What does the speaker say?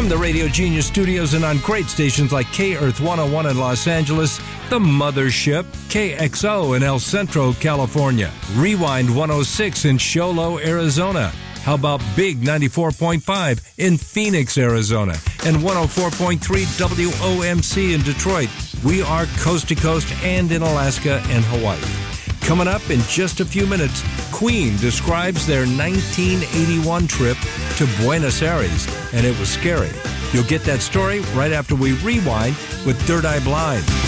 From the Radio Genius studios and on great stations like K-Earth 101 in Los Angeles, The Mothership, KXO in El Centro, California, Rewind 106 in Show Low, Arizona. How about Big 94.5 in Phoenix, Arizona, and 104.3 WOMC in Detroit. We are coast to coast and in Alaska and Hawaii. Coming up in just a few minutes, Queen describes their 1981 trip to Buenos Aires, and it was scary. You'll get that story right after we rewind with Third Eye Blind.